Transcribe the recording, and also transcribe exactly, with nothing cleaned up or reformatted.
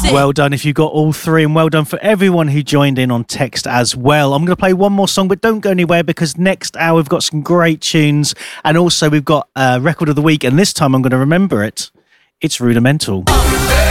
Well done if you got all three, and well done for everyone who joined in on text as well. I'm going to play one more song, but don't go anywhere, because next hour we've got some great tunes, and also we've got a record of the week, and this time I'm going to remember it. It's Rudimental.